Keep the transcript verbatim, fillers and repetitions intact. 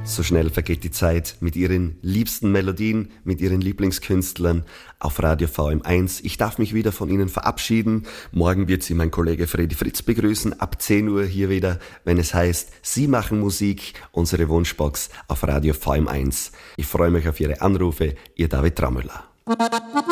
So schnell vergeht die Zeit mit ihren liebsten Melodien, mit ihren Lieblingskünstlern auf Radio V M eins. Ich darf mich wieder von Ihnen verabschieden. Morgen wird Sie mein Kollege Freddy Fritz begrüßen, ab zehn Uhr hier wieder, wenn es heißt, Sie machen Musik, unsere Wunschbox auf Radio V M eins. Ich freue mich auf Ihre Anrufe, Ihr David Traumüller.